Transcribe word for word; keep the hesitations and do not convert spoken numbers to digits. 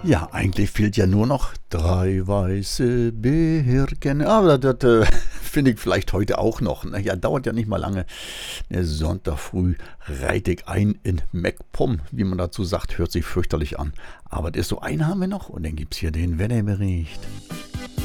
Ja, eigentlich fehlt ja nur noch drei weiße Birken. Aber das, das äh, finde ich vielleicht heute auch noch. Ne? Ja, dauert ja nicht mal lange. Der Sonntag früh reite ich ein in MacPom, wie man dazu sagt. Hört sich fürchterlich an. Aber das ist so, einen haben wir noch. Und dann gibt es hier den Wetterbericht.